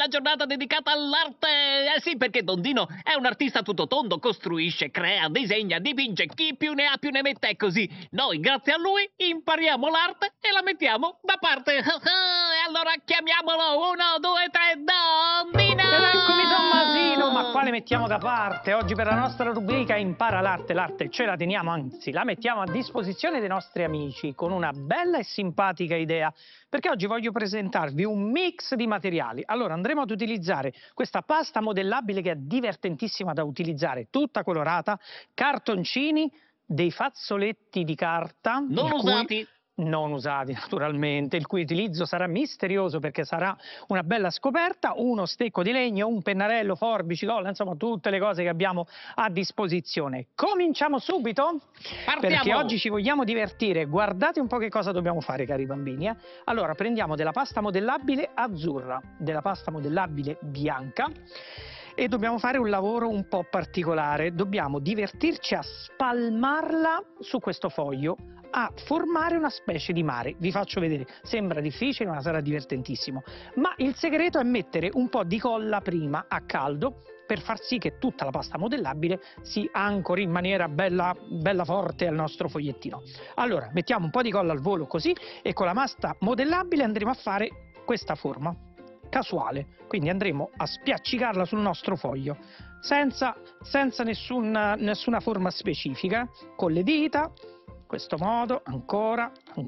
la giornata dedicata all'arte. Eh sì, perché Dondino è un artista tutto tondo, costruisce, crea, disegna, dipinge, chi più ne ha più ne mette e così. Noi, grazie a lui, impariamo l'arte e la mettiamo da parte. E allora chiamiamolo 1, 2, 3, Dondino! Ed eccomi Tommasino, ma quale mettiamo da parte? Oggi per la nostra rubrica Impara l'arte, l'arte ce la teniamo, anzi la mettiamo a disposizione dei nostri amici con una bella e simpatica idea, perché oggi voglio presentarvi un mix di materiali. Allora andremo ad utilizzare questa pasta modellabile che è divertentissima da utilizzare, tutta colorata, cartoncini, dei fazzoletti di carta, Non usati. non usati naturalmente, il cui utilizzo sarà misterioso perché sarà una bella scoperta, uno stecco di legno, un pennarello, forbici, colla, insomma tutte le cose che abbiamo a disposizione. Cominciamo subito? Partiamo! Perché oggi ci vogliamo divertire. Guardate un po' che cosa dobbiamo fare, cari bambini. Allora prendiamo della pasta modellabile azzurra, della pasta modellabile bianca, e dobbiamo fare un lavoro un po' particolare. Dobbiamo divertirci a spalmarla su questo foglio, a formare una specie di mare. Vi faccio vedere, sembra difficile ma sarà divertentissimo. Ma il segreto è mettere un po' di colla prima a caldo per far sì che tutta la pasta modellabile si ancori in maniera bella forte al nostro fogliettino. Allora mettiamo un po' di colla al volo così e con la pasta modellabile andremo a fare questa forma casuale, quindi andremo a spiaccicarla sul nostro foglio senza nessuna forma specifica, con le dita, in questo modo, ancora, un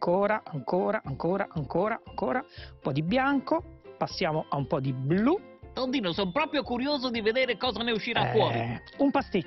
po' di bianco, passiamo a un po' di blu. Dondino, sono proprio curioso di vedere cosa ne uscirà fuori. Un pasticcio.